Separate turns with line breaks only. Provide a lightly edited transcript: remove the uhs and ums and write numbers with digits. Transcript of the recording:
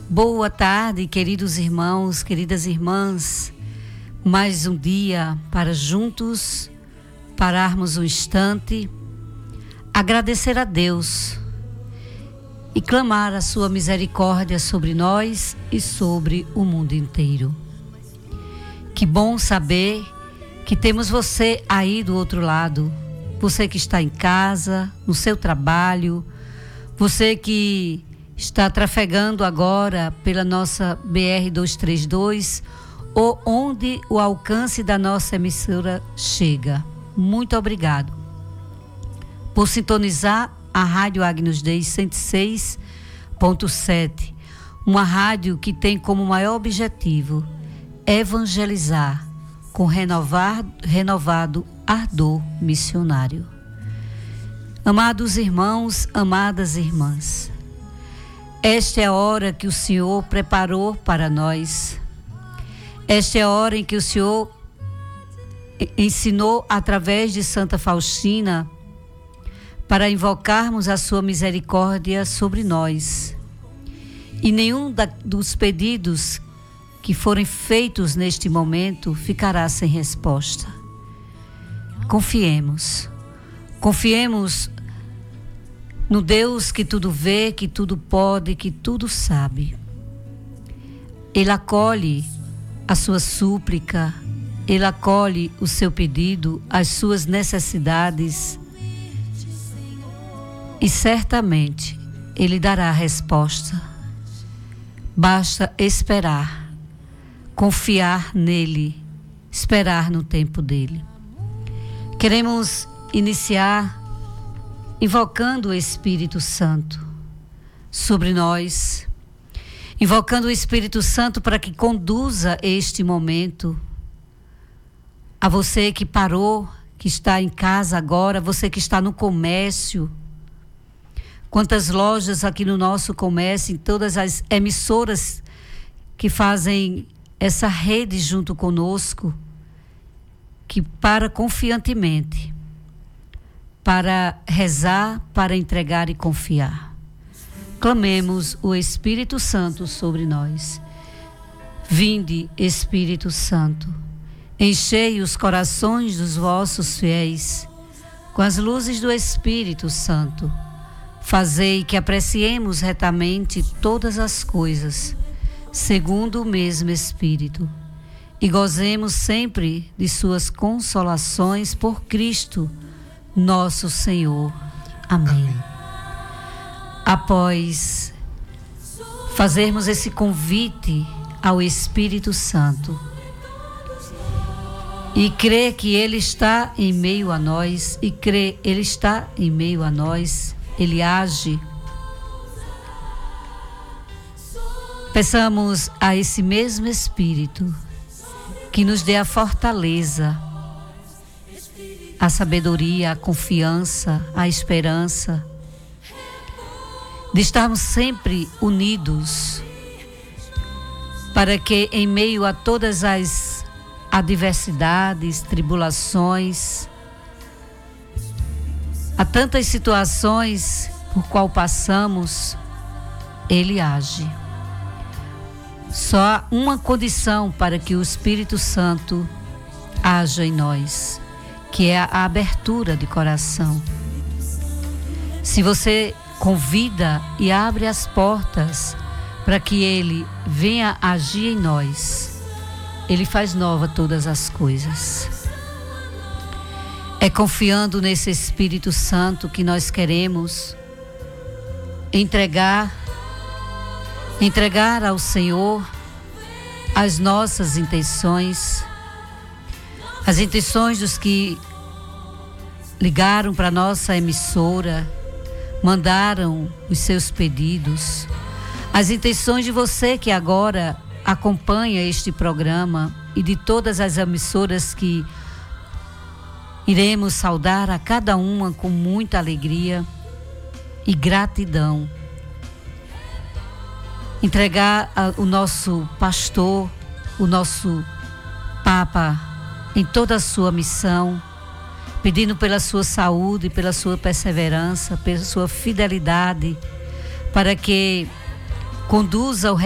Boa tarde, queridos irmãos, queridas irmãs. Mais um dia para juntos pararmos um instante, agradecer a Deus e clamar a sua misericórdia sobre nós e sobre o mundo inteiro. Que bom saber que temos você aí do outro lado, você que está em casa, no seu trabalho, você que está trafegando agora pela nossa BR-232 ou onde o alcance da nossa emissora chega. Muito obrigado por sintonizar a Rádio Agnus Dei 106.7, uma rádio que tem como maior objetivo evangelizar com renovado ardor missionário. Amados irmãos, amadas irmãs, esta é a hora que o Senhor preparou para nós. Esta é a hora em que o Senhor ensinou através de Santa Faustina para invocarmos a sua misericórdia sobre nós. E nenhum dos pedidos que forem feitos neste momento ficará sem resposta. Confiemos no Deus que tudo vê, que tudo pode, que tudo sabe. Ele acolhe a sua súplica, Ele acolhe o seu pedido, as suas necessidades e certamente Ele dará a resposta. Basta esperar, confiar nele, esperar no tempo dele. Queremos iniciar invocando o Espírito Santo sobre nós, invocando o Espírito Santo para que conduza este momento. A você que parou, que está em casa agora, você que está no comércio, quantas lojas aqui no nosso comércio, em todas as emissoras que fazem essa rede junto conosco, que para confiantemente, para rezar, para entregar e confiar. Clamemos o Espírito Santo sobre nós. Vinde, Espírito Santo, enchei os corações dos vossos fiéis com as luzes do Espírito Santo. Fazei que apreciemos retamente todas as coisas, segundo o mesmo Espírito, e gozemos sempre de suas consolações por Cristo, nosso Senhor. Amém. Após fazermos esse convite ao Espírito Santo e crer que Ele está em meio a nós, Ele age, peçamos a esse mesmo Espírito que nos dê a fortaleza, a sabedoria, a confiança, a esperança, de estarmos sempre unidos, para que em meio a todas as adversidades, tribulações, a tantas situações por qual passamos, Ele age. Só há uma condição para que o Espírito Santo haja em nós, que é a abertura de coração. Se você convida e abre as portas para que Ele venha agir em nós, Ele faz nova todas as coisas. É confiando nesse Espírito Santo que nós queremos entregar ao Senhor as nossas intenções, as intenções dos que ligaram para a nossa emissora, mandaram os seus pedidos, as intenções de você que agora acompanha este programa e de todas as emissoras que iremos saudar a cada uma com muita alegria e gratidão. Entregar o nosso pastor, o nosso Papa, em toda a sua missão, pedindo pela sua saúde, pela sua perseverança, pela sua fidelidade, para que conduza o